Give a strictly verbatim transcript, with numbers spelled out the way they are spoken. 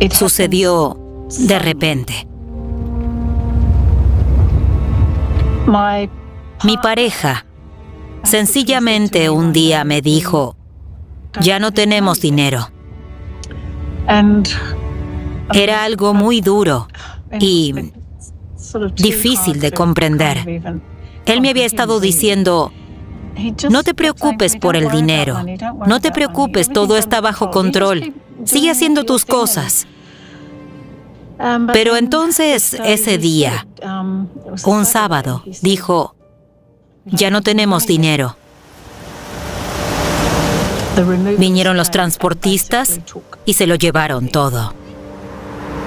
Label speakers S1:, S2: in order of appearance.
S1: Sucedió de repente. Mi pareja sencillamente un día me dijo, ya no tenemos dinero. Era algo muy duro y difícil de comprender. Él me había estado diciendo, no te preocupes por el dinero, no te preocupes, todo está bajo control, sigue haciendo tus cosas. Pero entonces, ese día, un sábado, dijo, ya no tenemos dinero. Vinieron los transportistas y se lo llevaron todo.